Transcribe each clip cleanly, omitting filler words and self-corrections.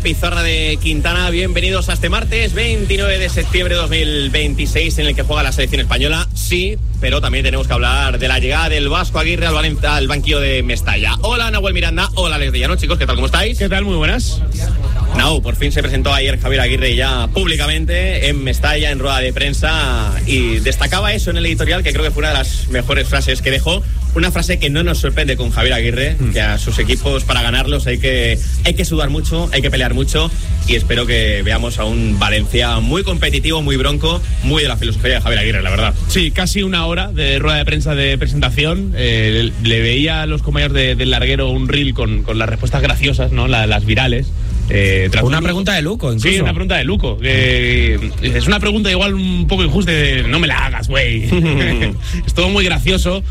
pizarra de Quintana. Bienvenidos a este martes 29 de septiembre de 2026 en el que juega la selección española. Sí, pero también tenemos que hablar de la llegada del Vasco Aguirre al banquillo de Mestalla. Hola, Nahuel Miranda. Hola, Alex de Llano. Chicos, ¿qué tal? ¿Cómo estáis? ¿Qué tal? Muy buenas. Por fin se presentó ayer Javier Aguirre ya públicamente en Mestalla, en rueda de prensa, y destacaba eso en el editorial, que creo que fue una de las mejores frases que dejó. Una frase que no nos sorprende con Javier Aguirre, que a sus equipos para ganarlos hay que sudar mucho, hay que pelear mucho, y espero que veamos a un Valencia muy competitivo, muy bronco, muy de la filosofía de Javier Aguirre, la verdad. Sí, casi una hora de rueda de prensa de presentación. Le veía a los compañeros del larguero un reel con las respuestas graciosas, ¿no? Las virales. Una pregunta de Luco, incluso. Sí, una pregunta de Luco. Es una pregunta igual un poco injusta, no me la hagas, güey. Es todo muy gracioso.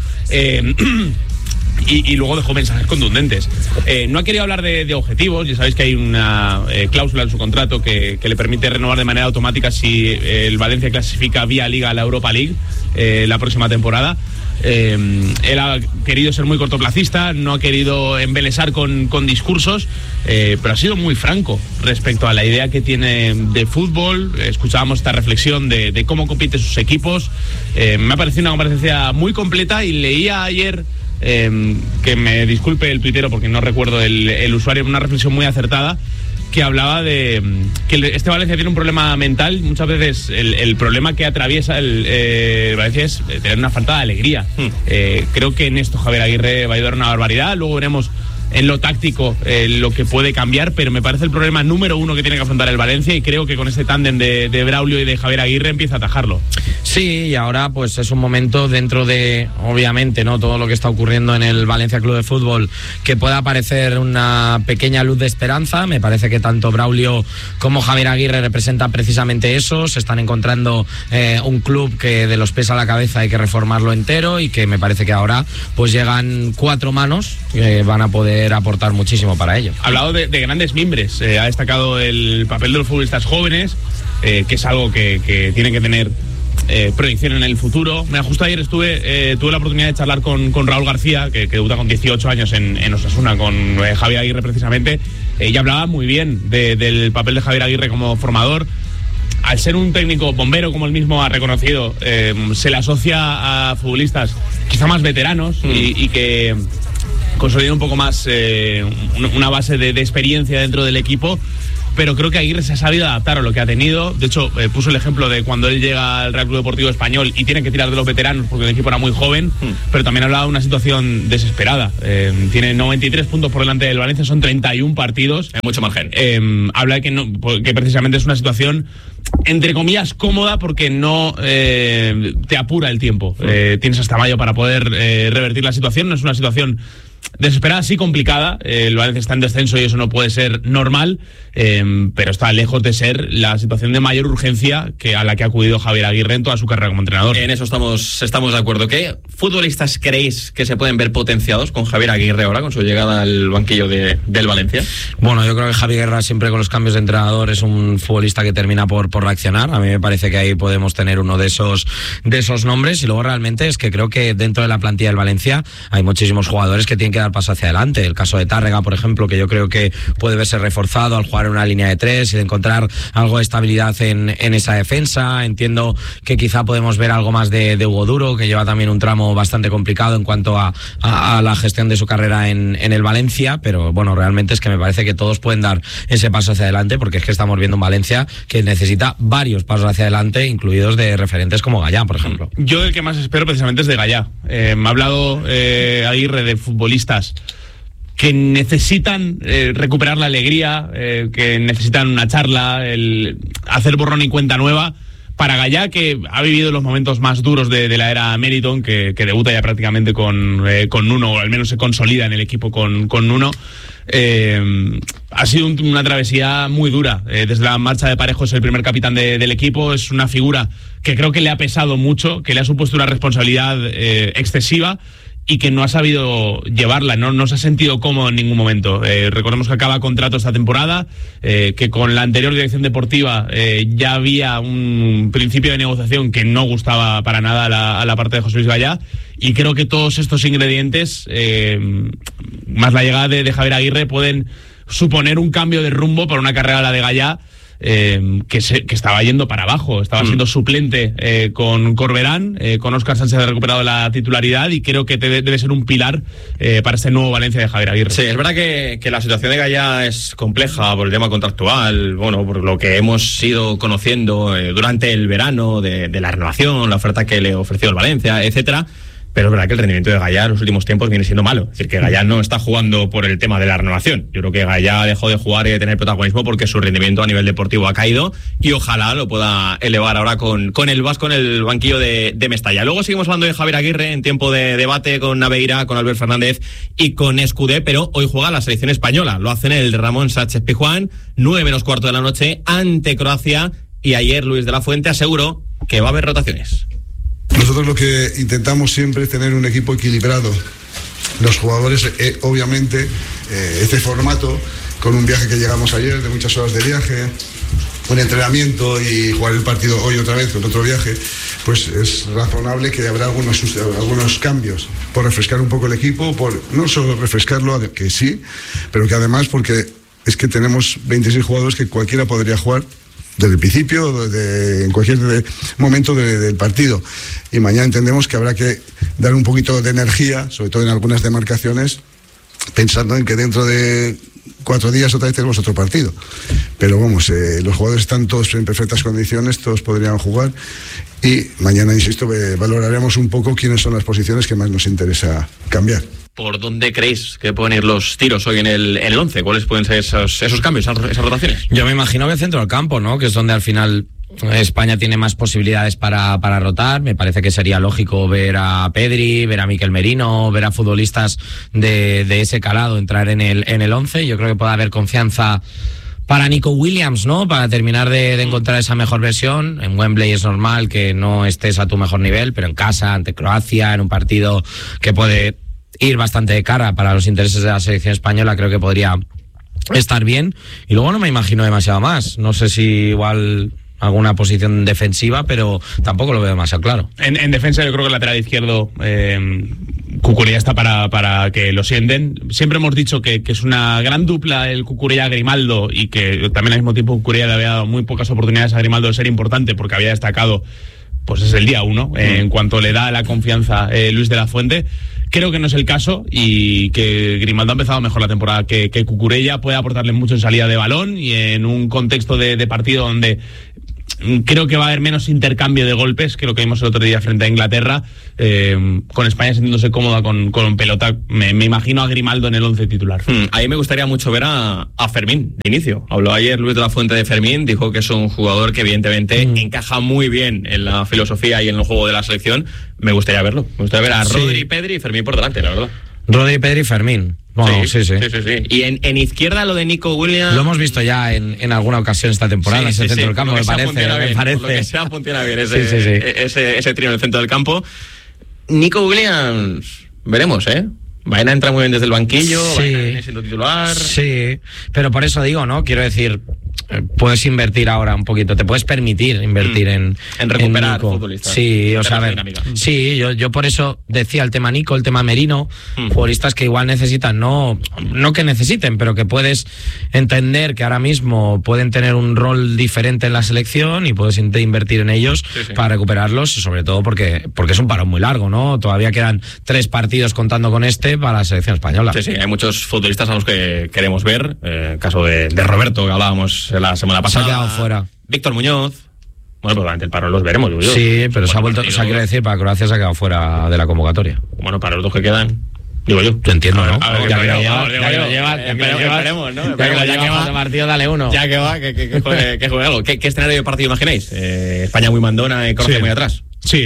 Y luego dejó mensajes contundentes. No ha querido hablar de objetivos. Ya sabéis que hay una cláusula en su contrato que le permite renovar de manera automática si el Valencia clasifica vía Liga a la Europa League la próxima temporada. Él ha querido ser muy cortoplacista, no ha querido embelesar con discursos, pero ha sido muy franco respecto a la idea que tiene de fútbol. Escuchábamos esta reflexión de cómo compiten sus equipos. Me ha parecido una comparecencia muy completa, y leía ayer, que me disculpe el tuitero porque no recuerdo el usuario, una reflexión muy acertada, que hablaba de que este Valencia tiene un problema mental. Muchas veces el problema que atraviesa el Valencia es tener una falta de alegría. Creo que en esto Javier Aguirre va a ayudar una barbaridad. Luego veremos en lo táctico lo que puede cambiar, pero me parece el problema número uno que tiene que afrontar el Valencia, y creo que con este tándem de Braulio y de Javier Aguirre empieza a atajarlo. Sí, y ahora pues es un momento dentro de, obviamente, no todo lo que está ocurriendo en el Valencia Club de Fútbol, que pueda parecer una pequeña luz de esperanza. Me parece que tanto Braulio como Javier Aguirre representan precisamente eso. Se están encontrando un club que de los pies a la cabeza hay que reformarlo entero, y que me parece que ahora pues llegan 4 manos que van a poder aportar muchísimo para ello. Ha hablado de grandes mimbres, ha destacado el papel de los futbolistas jóvenes, que es algo que tienen que tener proyección en el futuro. Justo ayer tuve la oportunidad de charlar con Raúl García, que debuta con 18 años en Osasuna, con Javier Aguirre precisamente, y hablaba muy bien del papel de Javier Aguirre como formador. Al ser un técnico bombero, como él mismo ha reconocido, se le asocia a futbolistas quizá más veteranos, y que consolida un poco más una base de experiencia dentro del equipo. Pero creo que Aguirre se ha sabido adaptar a lo que ha tenido. De hecho, puso el ejemplo de cuando él llega al Real Club Deportivo Español y tiene que tirar de los veteranos porque el equipo era muy joven, pero también hablaba de una situación desesperada. Tiene 93 puntos por delante del Valencia, son 31 partidos. Hay mucho margen. Habla de que precisamente es una situación, entre comillas, cómoda, porque no te apura el tiempo. Tienes hasta mayo para poder revertir la situación. No es una situación desesperada, sí complicada. El Valencia está en descenso y eso no puede ser normal, pero está lejos de ser la situación de mayor urgencia a la que ha acudido Javier Aguirre en toda su carrera como entrenador. En eso estamos de acuerdo. ¿Qué futbolistas creéis que se pueden ver potenciados con Javier Aguirre ahora, con su llegada al banquillo del Valencia? Bueno, yo creo que Javier Aguirre, siempre con los cambios de entrenador, es un futbolista que termina por reaccionar. A mí me parece que ahí podemos tener uno de esos nombres, y luego realmente es que creo que dentro de la plantilla del Valencia hay muchísimos jugadores que tienen que dar paso hacia adelante. El caso de Tárrega, por ejemplo, que yo creo que puede verse reforzado al jugar en una línea de 3 y de encontrar algo de estabilidad en esa defensa. Entiendo que quizá podemos ver algo más de Hugo Duro, que lleva también un tramo bastante complicado en cuanto a la gestión de su carrera en el Valencia, pero bueno, realmente es que me parece que todos pueden dar ese paso hacia adelante, porque es que estamos viendo un Valencia que necesita varios pasos hacia adelante, incluidos de referentes como Gallá, por ejemplo. Yo el que más espero precisamente es de Gallá. Me ha hablado Aguirre de futbolistas que necesitan recuperar la alegría, que necesitan una charla, hacer borrón y cuenta nueva. Para Gallá, que ha vivido los momentos más duros de la era Meriton, que debuta ya prácticamente con Nuno, o al menos se consolida en el equipo con Nuno. Ha sido una travesía muy dura. Desde la marcha de Parejo es el primer capitán del equipo. Es una figura que creo que le ha pesado mucho, que le ha supuesto una responsabilidad excesiva, y que no ha sabido llevarla, no se ha sentido cómodo en ningún momento. Recordemos que acaba contrato esta temporada, que con la anterior dirección deportiva ya había un principio de negociación que no gustaba para nada a la parte de José Luis Gallá, y creo que todos estos ingredientes, más la llegada de Javier Aguirre, pueden suponer un cambio de rumbo para una carrera, la de Gallá, que estaba yendo para abajo, estaba siendo suplente con Corberán, con Óscar Sánchez ha recuperado la titularidad y creo que debe ser un pilar para este nuevo Valencia de Javier Aguirre. Sí, es verdad que la situación de Gallá es compleja por el tema contractual, bueno, por lo que hemos ido conociendo durante el verano de la renovación, la oferta que le ofreció el Valencia, etcétera. Pero es verdad que el rendimiento de Gallá en los últimos tiempos viene siendo malo. Es decir, que Gallá no está jugando por el tema de la renovación. Yo creo que Gallá dejó de jugar y de tener protagonismo porque su rendimiento a nivel deportivo ha caído y ojalá lo pueda elevar ahora con el Vasco en el banquillo de Mestalla. Luego seguimos hablando de Javier Aguirre en tiempo de debate con Naveira, con Albert Fernández y con Escudé, pero hoy juega la selección española. Lo hace en el Ramón Sánchez Pizjuán, 9:15 de la noche, ante Croacia, y ayer Luis de la Fuente aseguró que va a haber rotaciones. Nosotros lo que intentamos siempre es tener un equipo equilibrado. Los jugadores, obviamente, este formato, con un viaje que llegamos ayer, de muchas horas de viaje, un entrenamiento y jugar el partido hoy otra vez con otro viaje, pues es razonable que habrá algunos cambios por refrescar un poco el equipo, por no solo refrescarlo, que sí, pero que además porque es que tenemos 26 jugadores que cualquiera podría jugar desde el principio, en cualquier momento del partido. Y mañana entendemos que habrá que dar un poquito de energía, sobre todo en algunas demarcaciones, pensando en que dentro de 4 días otra vez tenemos otro partido. Pero vamos, los jugadores están todos en perfectas condiciones, todos podrían jugar. Y mañana, insisto, valoraremos un poco quiénes son las posiciones que más nos interesa cambiar. ¿Por dónde creéis que pueden ir los tiros hoy en el 11? ¿Cuáles pueden ser esos cambios, esas rotaciones? Yo me imagino que el centro del campo, ¿no? Que es donde al final España tiene más posibilidades para rotar. Me parece que sería lógico ver a Pedri, ver a Mikel Merino, ver a futbolistas de ese calado entrar en el 11. Yo creo que puede haber confianza para Nico Williams, ¿no? Para terminar de encontrar esa mejor versión. En Wembley es normal que no estés a tu mejor nivel, pero en casa, ante Croacia, en un partido que puede ir bastante de cara para los intereses de la selección española, creo que podría estar bien. Y luego no me imagino demasiado más. No sé si igual alguna posición defensiva, pero tampoco lo veo demasiado claro. En defensa yo creo que el lateral izquierdo Cucurella está para que lo sienten. Siempre hemos dicho que es una gran dupla el Cucurella-Grimaldo y que también al mismo tiempo Cucurella le había dado muy pocas oportunidades a Grimaldo de ser importante porque había destacado pues es el día 1, en cuanto le da la confianza Luis de la Fuente. Creo que no es el caso y que Grimaldo ha empezado mejor la temporada que Cucurella, puede aportarle mucho en salida de balón y en un contexto de partido donde creo que va a haber menos intercambio de golpes que lo que vimos el otro día frente a Inglaterra, con España sintiéndose cómoda con pelota. Me imagino a Grimaldo en el 11 titular. Ahí me gustaría mucho ver a Fermín de inicio. Habló ayer Luis de la Fuente de Fermín, dijo que es un jugador que evidentemente encaja muy bien en la filosofía y en el juego de la selección. Me gustaría verlo. Me gustaría ver a Rodri, Pedri y Fermín por delante, la verdad. Rodri, Pedri y Fermín. Bueno, sí. Y en izquierda lo de Nico Williams. Lo hemos visto ya en alguna ocasión esta temporada, ese centro del campo, me parece. Lo que sea funciona bien ese trío en el centro del campo. Nico Williams, veremos, Baena entra muy bien desde el banquillo, Baena viene siendo titular. Sí, pero por eso digo, ¿no? Quiero decir, puedes invertir ahora un poquito, te puedes permitir invertir en recuperar Nico. Futbolistas. Sí, o sea, a ver, sí, yo por eso decía el tema Nico, el tema Merino, futbolistas que igual necesitan, no que necesiten, pero que puedes entender que ahora mismo pueden tener un rol diferente en la selección y puedes invertir en ellos para recuperarlos, sobre todo porque es un parón muy largo, ¿no? Todavía quedan 3 partidos contando con este para la selección española. Sí, hay muchos futbolistas a los que queremos ver. El caso de Roberto, que hablábamos la semana pasada. Se ha quedado fuera. Víctor Muñoz. Bueno, pues durante el parón los veremos. Sí, pero se ha vuelto, quiero decir, para Croacia se ha quedado fuera de la convocatoria. Bueno, para los 2 que quedan, digo yo. Te entiendo, ¿no? Esperemos, ¿no? Ya que va partido, dale uno. Ya que va, que juegue algo. ¿Qué escenario de partido imagináis? España muy mandona y Croacia muy atrás. Sí,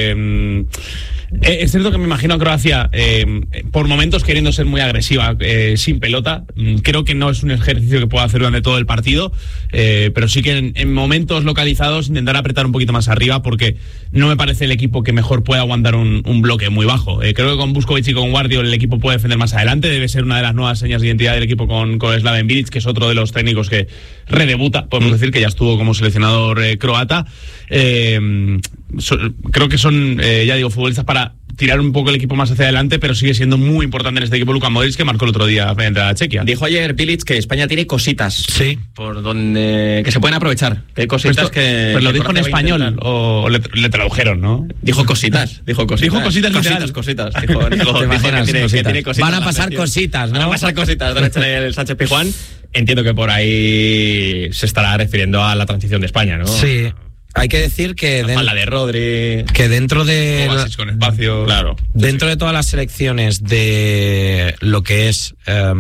es cierto que me imagino a Croacia por momentos queriendo ser muy agresiva sin pelota. Creo que no es un ejercicio que pueda hacer durante todo el partido, pero sí que en momentos localizados intentar apretar un poquito más arriba, porque no me parece el equipo que mejor pueda aguantar un bloque muy bajo. Creo que con Buscovic y con Guardiola el equipo puede defender más adelante. Debe ser una de las nuevas señas de identidad del equipo con Slaven Bilic, que es otro de los técnicos que redebuta, podemos decir, que ya estuvo como seleccionador croata. Creo que son, ya digo, futbolistas para tirar un poco el equipo más hacia adelante, pero sigue siendo muy importante en este equipo Luka Modric, que marcó el otro día frente a Chequia. Dijo ayer Bilic que España tiene cositas, sí, por donde que se pueden aprovechar, que hay cositas pero lo dijo en español o le tradujeron, ¿no? Dijo cositas. Dijo cositas literal. Cositas. Dijo que tiene cositas. Van a pasar cositas, ¿no? Van a pasar cositas, don el Sánchez Pizjuán. Entiendo que por ahí se estará refiriendo a la transición de España, ¿no? Sí. Hay que decir que la de Rodri, que dentro de con espacio, claro, dentro de todas las selecciones de lo que es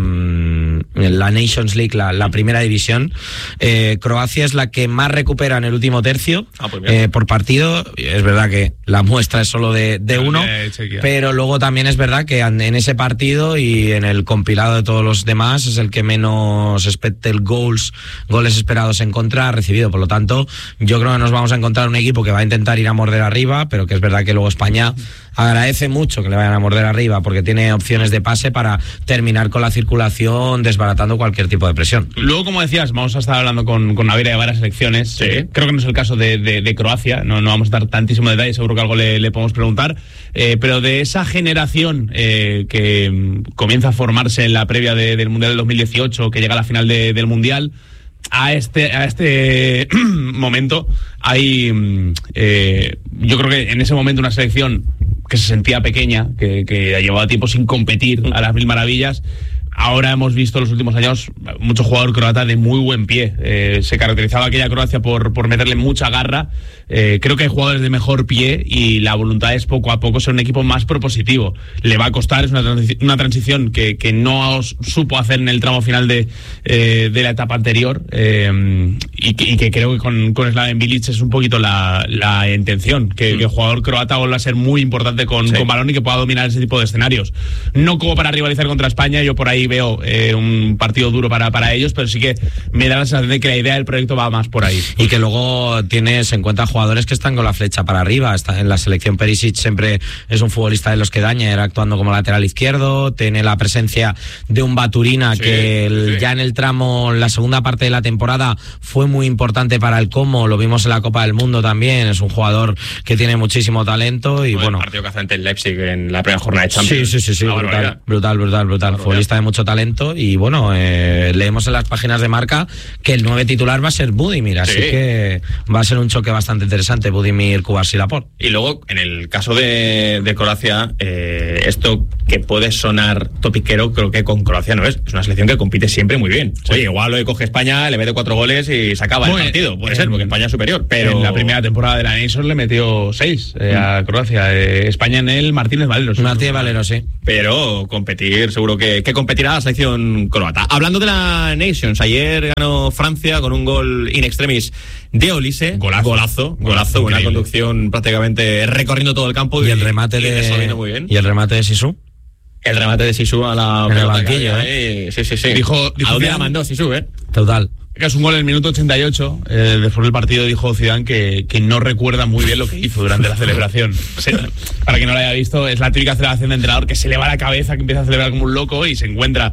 la Nations League, la primera división, Croacia es la que más recupera en el último tercio por partido. Es verdad que la muestra es solo de uno, pero luego también es verdad que en ese partido y en el compilado de todos los demás es el que menos expected goles esperados en contra ha recibido. Por lo tanto, yo creo que nos vamos a encontrar un equipo que va a intentar ir a morder arriba, pero que es verdad que luego España agradece mucho que le vayan a morder arriba porque tiene opciones de pase para terminar con la circulación, desbaratando cualquier tipo de presión. Luego, como decías, vamos a estar hablando con Naveira de varias selecciones. Sí. Creo que no es el caso de Croacia, no vamos a dar tantísimo detalle, seguro que algo le podemos preguntar, pero de esa generación que comienza a formarse en la previa del Mundial del 2018, que llega a la final del Mundial, a este momento hay yo creo que en ese momento una selección que se sentía pequeña, que llevaba tiempo sin competir a las mil maravillas. Ahora hemos visto en los últimos años mucho jugador croata de muy buen pie. Se caracterizaba aquella Croacia por meterle mucha garra. Creo que hay jugadores de mejor pie y la voluntad es poco a poco ser un equipo más propositivo. Le va a costar, es una transición que no supo hacer en el tramo final de la etapa anterior, y que creo que con Slaven Bilic es un poquito la intención, que el jugador croata vuelva a ser muy importante con balón y que pueda dominar ese tipo de escenarios. No como para rivalizar contra España, yo por ahí veo un partido duro para ellos, pero sí que me da la sensación de que la idea del proyecto va más por ahí. Y que luego tienes en cuenta jugadores que están con la flecha para arriba. Está en la selección Perisic, siempre es un futbolista de los que daña, era actuando como lateral izquierdo. Tiene la presencia de un Baturina que ya en el tramo, la segunda parte de la temporada fue muy importante para el Como, lo vimos en la Copa del Mundo también. Es un jugador que tiene muchísimo talento y bueno, el partido que hace ante el Leipzig en la primera jornada de Champions. Sí, brutal. Futbolista de mucho talento y bueno, leemos en las páginas de Marca que el 9 titular va a ser Budimir, así que va a ser un choque bastante interesante, Budimir, Cubarsí, Laporte. Y luego, en el caso de Croacia, esto que puede sonar topiquero, creo que con Croacia no es una selección que compite siempre muy bien. Oye, igual lo coge España, le mete 4 goles y se acaba el partido, puede ser, porque España es superior, pero en la primera temporada de la Nations le metió 6 a Croacia. España en el Martínez Valero, sí. Pero competir, seguro que competirá la selección croata. Hablando de la Nations, ayer ganó Francia con un gol in extremis de Olise. Golazo, una conducción prácticamente recorriendo todo el campo y el remate muy bien. Y el remate de Sisu. El remate de Sisu a la en el banquillo, Sí. Dijo ¿a dónde la mandó Sisu, Total. Que es un gol en el minuto 88. Después del partido dijo Zidane que no recuerda muy bien lo que hizo durante la celebración. Para quien no lo haya visto, es la típica celebración de entrenador que se le va la cabeza, que empieza a celebrar como un loco y se encuentra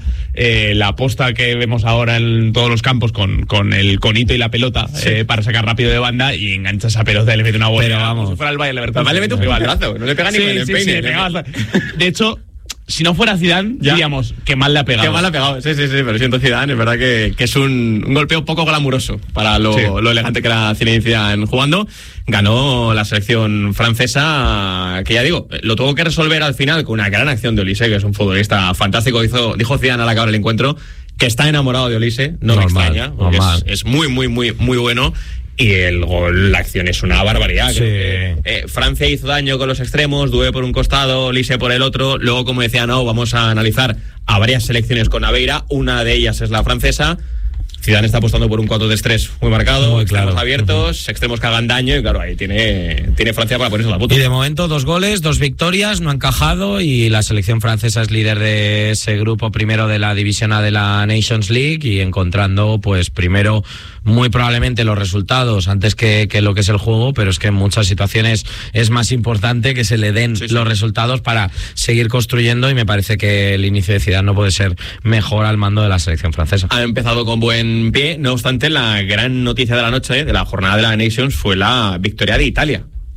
la posta que vemos ahora en todos los campos con el conito y la pelota para sacar rápido de banda y engancha esa pelota y le mete una bola. Pero vamos, si fuera el Bayer Leverkusen. Le mete un pelotazo, no le pega ni con el peine. Le pega bastante. De hecho, si no fuera Zidane, diríamos que mal le ha pegado. Que mal le ha pegado, sí, pero siento Zidane, es verdad que es un golpeo poco glamuroso para lo elegante que era Zinedine Zidane jugando. Ganó la selección francesa, que ya digo, lo tuvo que resolver al final con una gran acción de Olise, que es un futbolista fantástico. Dijo Zidane al acabar el encuentro que está enamorado de Olise, no me extraña, porque es muy bueno. Y el gol, la acción es una barbaridad. Francia hizo daño con los extremos, Doué por un costado, Olise por el otro. Luego, como decía, vamos a analizar a varias selecciones con Naveira. Una de ellas es la francesa. Zidane está apostando por un 4-3-3 muy marcado, muy claro. Extremos abiertos, extremos que hagan daño, y claro, ahí tiene Francia para ponerse la puta. Y de momento 2 goles, 2 victorias, no ha encajado, y la selección francesa es líder de ese grupo primero de la división A de la Nations League, y encontrando pues primero muy probablemente los resultados antes que lo que es el juego, pero es que en muchas situaciones es más importante que se le den los resultados para seguir construyendo, y me parece que el inicio de Zidane no puede ser mejor al mando de la selección francesa. Ha empezado con buen pie, no obstante, la gran noticia de la noche, de la jornada de la Nations, fue la victoria de Italia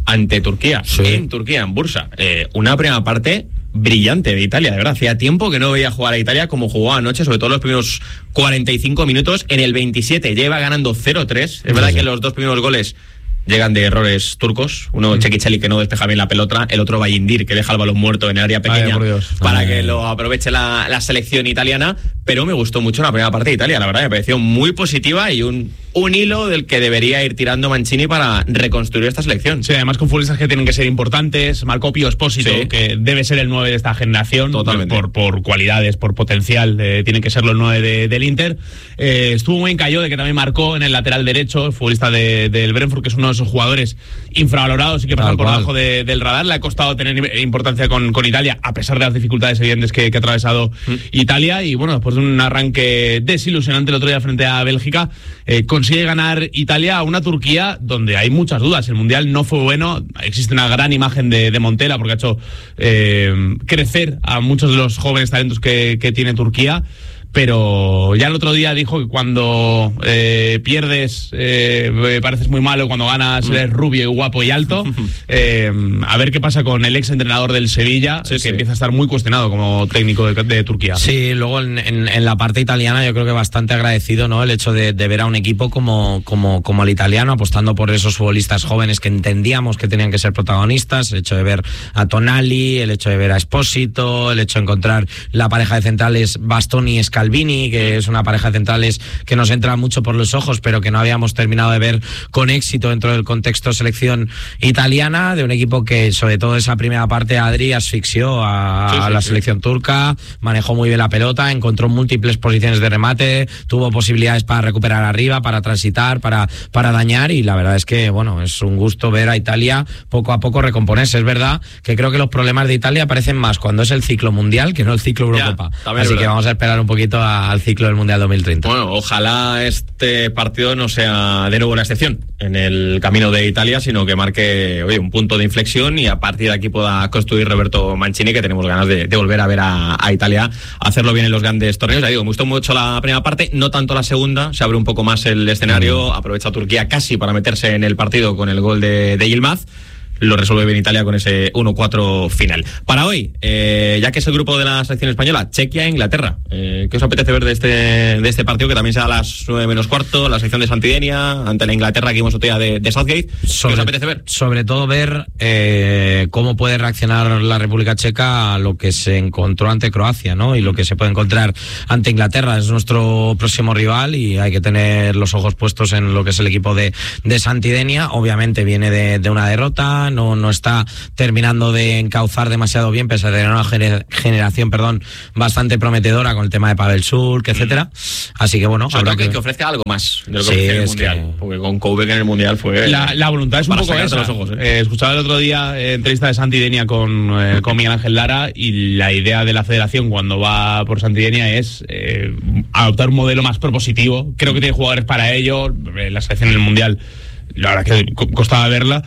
ante Turquía, en Turquía, en Bursa. Una primera parte brillante de Italia, de verdad. Hacía tiempo que no veía jugar a Italia como jugó anoche, sobre todo los primeros 45 minutos. En el 27 lleva ganando 0-3. Es verdad que los dos primeros goles llegan de errores turcos. Uno, Çekiçeli, que no despeja bien la pelota. El otro, Bayindir, que deja el balón muerto en el área pequeña para que lo aproveche la selección italiana. Pero me gustó mucho la primera parte de Italia, la verdad. Me pareció muy positiva y un hilo del que debería ir tirando Mancini para reconstruir esta selección. Sí, además con futbolistas que tienen que ser importantes. Marco Pio Esposito, que debe ser el 9 de esta generación. Totalmente. Por cualidades, por potencial, tiene que serlo el 9 del Inter. Estuvo muy en Cayode, que también marcó en el lateral derecho, el futbolista del Brentford, que es uno de esos jugadores infravalorados y que pasan por debajo del radar. Le ha costado tener importancia con Italia, a pesar de las dificultades evidentes que ha atravesado Italia. Y bueno, después de un arranque desilusionante el otro día frente a Bélgica, consigue ganar Italia a una Turquía donde hay muchas dudas. El Mundial no fue bueno. Existe una gran imagen de Montella, porque ha hecho crecer a muchos de los jóvenes talentos que tiene Turquía. Pero ya el otro día dijo que cuando pierdes pareces muy malo, cuando ganas eres rubio y guapo y alto. A ver qué pasa con el ex entrenador del Sevilla, que empieza a estar muy cuestionado como técnico de Turquía. Sí, luego en la parte italiana yo creo que bastante agradecido, ¿no? El hecho de ver a un equipo como el italiano, apostando por esos futbolistas jóvenes que entendíamos que tenían que ser protagonistas. El hecho de ver a Tonali, el hecho de ver a Esposito, el hecho de encontrar la pareja de centrales Bastoni y Scalvini, que es una pareja de centrales que nos entra mucho por los ojos, pero que no habíamos terminado de ver con éxito dentro del contexto selección italiana, de un equipo que sobre todo esa primera parte Adri asfixió a la selección turca, manejó muy bien la pelota, encontró múltiples posiciones de remate, tuvo posibilidades para recuperar arriba, para transitar, para dañar, y la verdad es que bueno, es un gusto ver a Italia poco a poco recomponerse. Es verdad que creo que los problemas de Italia aparecen más cuando es el ciclo mundial que no el ciclo Eurocopa, así que vamos a esperar un poquito al ciclo del Mundial 2030. Bueno, ojalá este partido no sea de nuevo una excepción en el camino de Italia, sino que marque un punto de inflexión y a partir de aquí pueda construir Roberto Mancini, que tenemos ganas de volver a ver a Italia hacerlo bien en los grandes torneos. Ya digo, me gustó mucho la primera parte, no tanto la segunda, se abre un poco más el escenario, aprovecha Turquía casi para meterse en el partido con el gol de Yilmaz. Lo resuelve bien Italia con ese 1-4 final. Para hoy, ya que es el grupo de la selección española, Chequia e Inglaterra. ¿Qué os apetece ver de este partido, que también será a las 9 menos cuarto, la selección de Santidenia ante la Inglaterra que vimos otro día de Southgate? ¿Qué os apetece ver? Sobre todo ver cómo puede reaccionar la República Checa a lo que se encontró ante Croacia, ¿no? Y lo que se puede encontrar ante Inglaterra. Es nuestro próximo rival y hay que tener los ojos puestos en lo que es el equipo de Santidenia. Obviamente viene de una derrota, no está terminando de encauzar demasiado bien, pese a tener una generación bastante prometedora con el tema de Pavel Šurk, etcétera. Así que bueno, habrá que ofrezca algo más de lo que ofrece en el Mundial, porque con Koubek en el Mundial fue la voluntad es un poco esa. Los ojos, escuchaba el otro día entrevista de Santidenia con Miguel Ángel Lara, y la idea de la federación cuando va por Santidenia es adoptar un modelo más propositivo. Creo que tiene jugadores para ello. La selección en el Mundial, la verdad que costaba verla.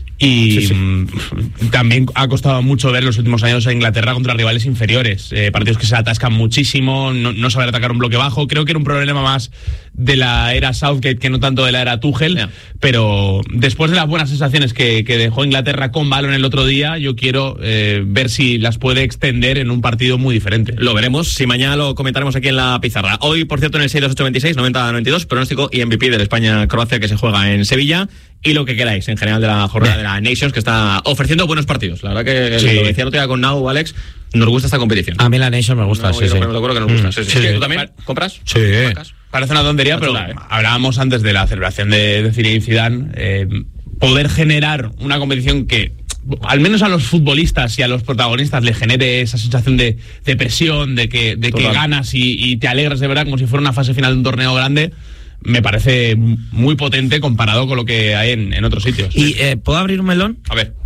Y también ha costado mucho ver los últimos años a Inglaterra contra rivales inferiores, partidos que se atascan muchísimo, no saber atacar un bloque bajo. Creo que era un problema más de la era Southgate que no tanto de la era Tuchel, pero después de las buenas sensaciones que dejó Inglaterra con balón el otro día, yo quiero ver si las puede extender en un partido muy diferente. Lo veremos, si mañana lo comentaremos aquí en la pizarra. Hoy, por cierto, en el 62826-9092, pronóstico y MVP de la España-Croacia, que se juega en Sevilla, y lo que queráis en general de la jornada de la Nations, que está ofreciendo buenos partidos. La verdad que lo decía el otro día con Nau, Alex, nos gusta esta competición. A mí la Nations me gusta, Yo me acuerdo que nos gusta. ¿Tú también compras? Sí. Parece una tontería, pero hablábamos antes de la celebración de Zinedine Zidane, poder generar una competición que al menos a los futbolistas y a los protagonistas le genere esa sensación de presión, de que ganas y te alegras de verdad, como si fuera una fase final de un torneo grande. Me parece muy potente comparado con lo que hay en otros sitios. ¿Y puedo abrir un melón? A ver.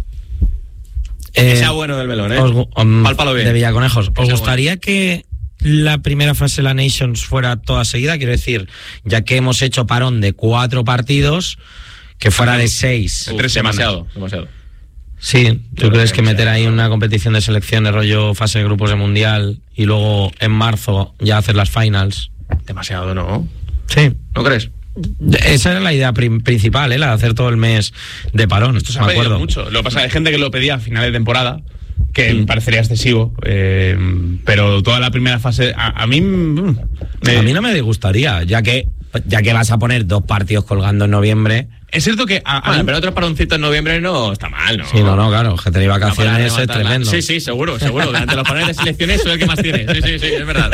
Que sea bueno del melón, pálpalo bien. De Villaconejos. ¿Os gustaría que la primera fase de la Nations fuera toda seguida? Quiero decir, ya que hemos hecho parón de 4 partidos, que fuera de 6. 3 semanas. Demasiado. Sí, ¿tú crees que meter ahí una competición de selecciones, rollo fase de grupos de mundial, y luego en marzo ya hacer las finals? Demasiado, ¿no? Sí. ¿No crees? Esa era la idea principal, la de hacer todo el mes de parón. Esto se ha pedido mucho. Lo que pasa es que hay gente que lo pedía a final de temporada, que me parecería excesivo, pero toda la primera fase a mí no me disgustaría, ya que vas a poner 2 partidos colgando en noviembre. Es cierto que pero otro paroncito en noviembre no está mal, ¿no? Sí, no, claro, que tenéis vacaciones es tremendo. Sí, seguro. Durante los parones de selecciones soy el que más tiene. Sí, es verdad.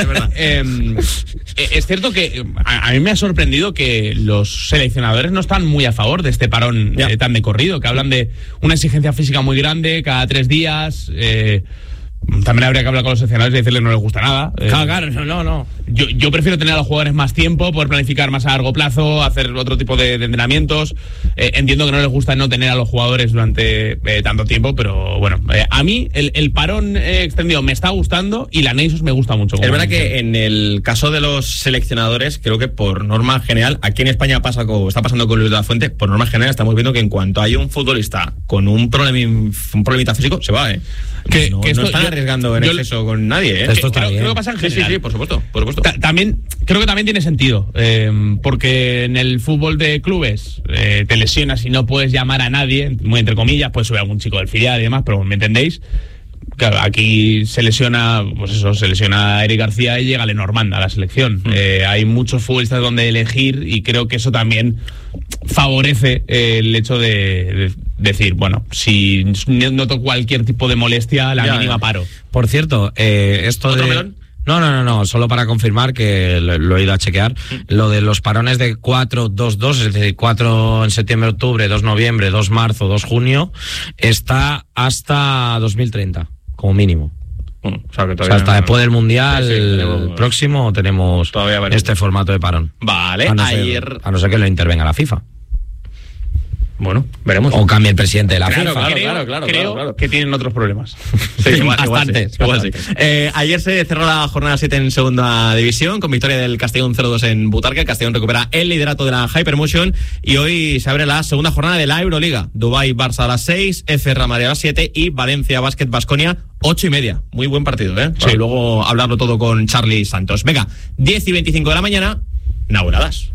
Es cierto que a mí me ha sorprendido que los seleccionadores no están muy a favor de este parón tan de corrido, que hablan de una exigencia física muy grande cada 3 días. También habría que hablar con los seleccionadores y decirles no les gusta nada. Claro, no. Yo prefiero tener a los jugadores más tiempo, poder planificar más a largo plazo, hacer otro tipo de entrenamientos. Entiendo que no les gusta no tener a los jugadores durante tanto tiempo, pero bueno, a mí el parón extendido me está gustando y la Nations me gusta mucho. Es verdad que en el caso de los seleccionadores, creo que por norma general, aquí en España está pasando con Luis de la Fuente, por norma general estamos viendo que en cuanto hay un futbolista con un problemita físico, se va, Que no están arriesgando en exceso con nadie, Esto está bien. Creo que pasa en general. Sí, por supuesto. También creo que también tiene sentido, porque en el fútbol de clubes te lesionas y no puedes llamar a nadie, muy entre comillas, puedes subir a algún chico del filial y demás, pero ¿me entendéis? Claro, aquí se lesiona a Eric García y llega Lenormand a la selección. Hay muchos futbolistas donde elegir y creo que eso también favorece el hecho de decir, bueno, si noto cualquier tipo de molestia, la mínima paro. Por cierto, esto ¿Otro de... melón? No, solo para confirmar que lo he ido a chequear. Lo de los parones de 4-2-2, es decir, 4 en septiembre, octubre, 2 noviembre, 2 marzo, 2 junio, está hasta 2030, como mínimo. O sea, hasta después del Mundial próximo tenemos este formato de parón. Vale, a no ser que lo intervenga la FIFA. Bueno, veremos. O cambie el presidente de la FIFA. Creo que tienen otros problemas. Sí, bastantes. Igual sí. Ayer se cerró la jornada 7 en segunda división con victoria del Castellón 0-2 en Butarque. El Castellón recupera el liderato de la Hypermotion y hoy se abre la segunda jornada de la Euroliga. Dubái-Barça a las 6, F Real Madrid a las 7 y Valencia Basket Baskonia 8:30. Muy buen partido, Para luego hablarlo todo con Charlie Santos. Venga, 10:25 de la mañana, inauguradas.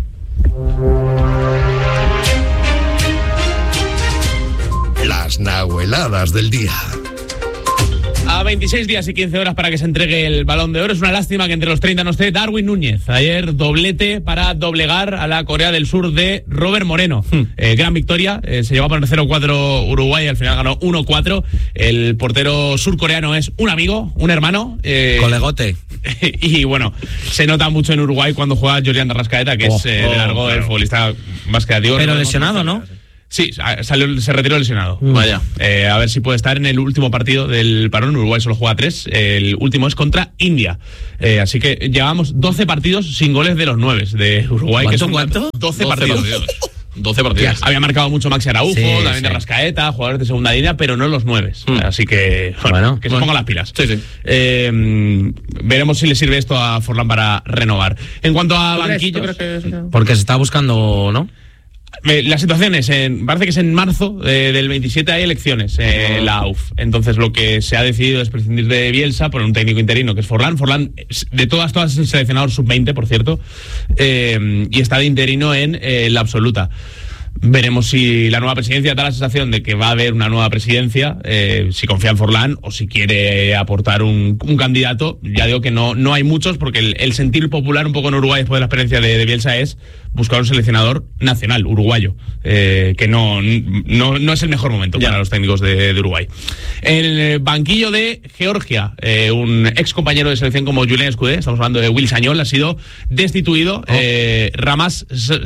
Las nahueladas del día. A 26 días y 15 horas para que se entregue el Balón de Oro. Es una lástima que entre los 30 no esté Darwin Núñez. Ayer doblete para doblegar a la Corea del Sur de Robert Moreno. Gran victoria. Se llevó a poner 0-4 Uruguay. Al final ganó 1-4. El portero surcoreano es un amigo, un hermano. Colegote. Y bueno, se nota mucho en Uruguay cuando juega Jordián de Arrascaeta, que es de largo el futbolista más creativo. Pero lesionado, ¿no? Sí, se retiró lesionado. Vaya. A ver si puede estar en el último partido del parón. Uruguay solo juega 3. El último es contra India. Así que llevamos 12 partidos sin goles de los 9 de Uruguay. ¿Cuánto? 12 partidos. 12 partidos. Había marcado mucho Maxi Araujo, también de Rascaeta, jugadores de segunda línea, pero no los 9. Así que, que se pongan las pilas. Sí. Veremos si le sirve esto a Forlán para renovar. En cuanto a banquillos... Porque se está buscando, ¿no? La situación es, parece que es en marzo del 27 hay elecciones en la AUF. Entonces lo que se ha decidido es prescindir de Bielsa por un técnico interino que es Forlán. Forlán, de todas es el seleccionador sub-20, por cierto, y está de interino en la absoluta. Veremos si la nueva presidencia da la sensación de que va a haber una nueva presidencia, si confía en Forlán o si quiere aportar un candidato. Ya digo que no hay muchos, porque el sentir popular un poco en Uruguay después de la experiencia de Bielsa es buscar un seleccionador nacional, uruguayo, que no es el mejor momento para los técnicos de Uruguay. En el banquillo de Georgia, un ex compañero de selección como Julien Escudé, estamos hablando de Will Sagnol, ha sido destituido. Ramas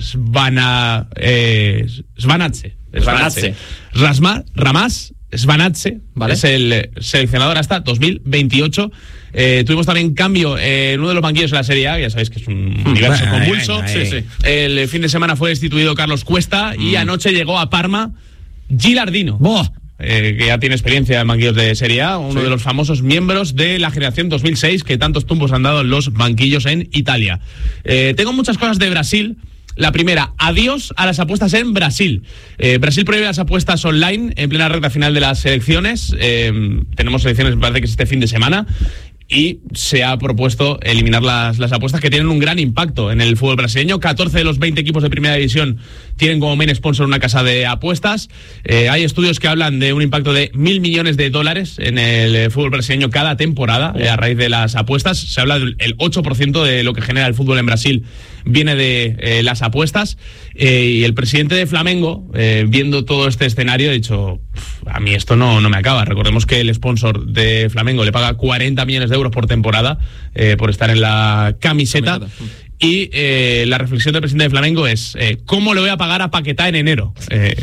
Svanatse, ¿vale? Es el seleccionador hasta 2028. Tuvimos también cambio en uno de los banquillos de la Serie A, ya sabéis que es un universo convulso. El fin de semana fue destituido Carlos Cuesta y anoche llegó a Parma Gilardino. Que ya tiene experiencia en banquillos de Serie A, uno de los famosos miembros de la generación 2006 que tantos tumbos han dado en los banquillos en Italia. Tengo muchas cosas de Brasil. La primera, adiós a las apuestas en Brasil. Brasil prohíbe las apuestas online en plena recta final de las elecciones. Tenemos elecciones, me parece que es este fin de semana. y se ha propuesto eliminar las apuestas que tienen un gran impacto en el fútbol brasileño. 14 de los 20 equipos de primera división tienen como main sponsor una casa de apuestas. Hay estudios que hablan de un impacto de $1.000 millones en el fútbol brasileño cada temporada a raíz de las apuestas. Se habla del 8% de lo que genera el fútbol en Brasil viene de las apuestas, y el presidente de Flamengo, viendo todo este escenario, ha dicho: a mí esto no me acaba. Recordemos que el sponsor de Flamengo le paga 40 millones de euros por temporada por estar en la camiseta. Y la reflexión del presidente de Flamengo es: ¿cómo le voy a pagar a Paquetá en enero?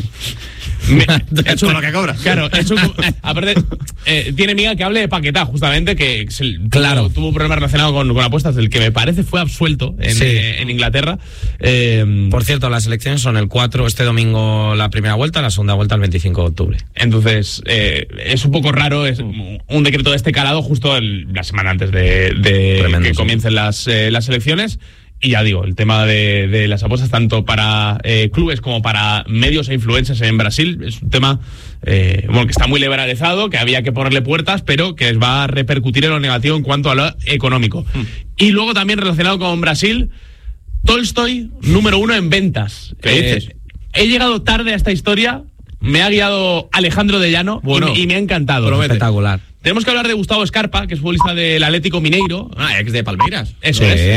Con lo que cobra. Claro, aparte, tiene miga que hable de Paquetá, justamente, que tuvo un problema relacionado con apuestas, del que me parece fue absuelto en Inglaterra. Por cierto, las elecciones son el 4, este domingo la primera vuelta, la segunda vuelta el 25 de octubre. Entonces, es un poco raro, es un decreto de este calado justo la semana antes de que comiencen las elecciones. Y ya digo, el tema de las apuestas, tanto para clubes como para medios e influencers en Brasil, es un tema que está muy liberalizado, que había que ponerle puertas, pero que va a repercutir en lo negativo en cuanto a lo económico. Y luego también relacionado con Brasil, Tolstoy, número 1 en ventas. ¿Qué dices? He llegado tarde a esta historia, me ha guiado Alejandro de Llano, y me ha encantado. Espectacular. Tenemos que hablar de Gustavo Scarpa, que es futbolista del Atlético Mineiro. Ex de Palmeiras. Eso es.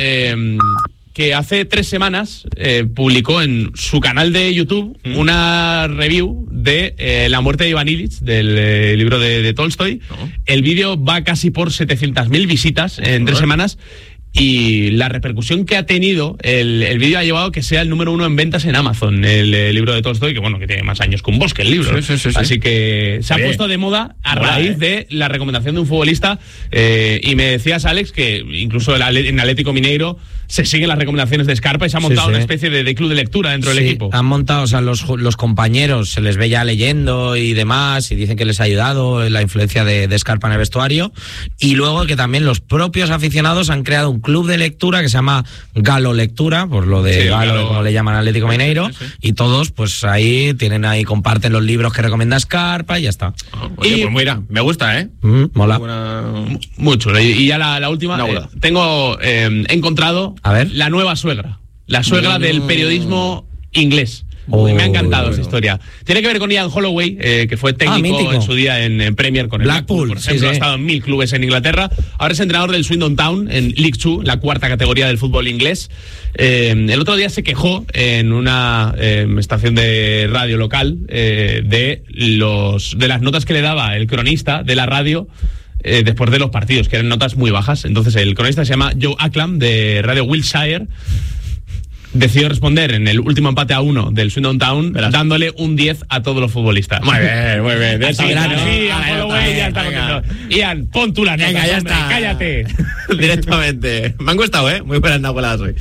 Que hace 3 semanas publicó en su canal de YouTube una review de La muerte de Iván Illich, del libro de Tolstoy. El vídeo va casi por 700.000 visitas en 3 semanas. Y la repercusión que ha tenido el vídeo ha llevado a que sea el número 1 en ventas en Amazon, el libro de Tolstoy, que tiene más años que un bosque el libro. Sí. Así que se ha puesto de moda a raíz de la recomendación de un futbolista. Y me decías, Alex, que incluso en Atlético Mineiro se siguen las recomendaciones de Scarpa y se ha montado una especie de club de lectura dentro del equipo. Han montado, o sea, los compañeros se les ve ya leyendo y demás, y dicen que les ha ayudado la influencia de Scarpa en el vestuario. Y luego que también los propios aficionados han creado un club de lectura que se llama Galo Lectura, por lo de Galo, como le llaman Atlético Mineiro, y todos pues ahí comparten los libros que recomienda Scarpa y ya está. Oye, pues mira, me gusta, mola. Mucho. Y ya la última, tengo encontrado la nueva suegra, la suegra del periodismo inglés. Me ha encantado esa historia. Tiene que ver con Ian Holloway, que fue técnico en su día en Premier con el Blackpool, por ejemplo. Ha estado en 1000 clubes en Inglaterra. Ahora es entrenador del Swindon Town en League 2, la 4ª categoría del fútbol inglés. El otro día se quejó en una estación de radio local de las notas que le daba el cronista de la radio después de los partidos, que eran notas muy bajas. Entonces el cronista se llama Joe Acklam, de Radio Wiltshire. Decidió responder en el último empate a 1 del Swindon Town, dándole un 10 a todos los futbolistas. Muy bien. Ian, pon tú la nota. Venga, ya está. Cállate. Directamente. Me han gustado, muy buenas nahueladas hoy.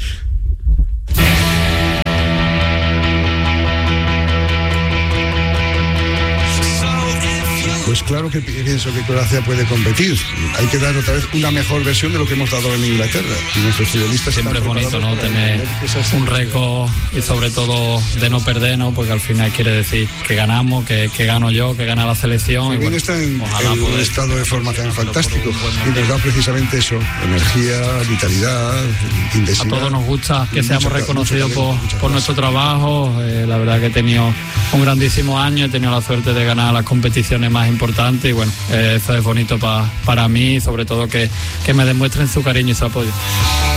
Pues claro que pienso que Croacia puede competir. Hay que dar otra vez una mejor versión de lo que hemos dado en Inglaterra. Y nuestros futbolistas siempre es bonito, ¿no? Tener un récord y sobre todo de no perder, ¿no? Porque al final quiere decir que ganamos, que gano yo, que gana la selección. Y bueno, está en un estado de formación fantástico y nos da precisamente eso: energía, vitalidad, intensidad. A todos nos gusta que seamos reconocidos por nuestro trabajo. La verdad que he tenido un grandísimo año, he tenido la suerte de ganar las competiciones más importante, y bueno, eso es bonito para mí, y sobre todo que me demuestren su cariño y su apoyo.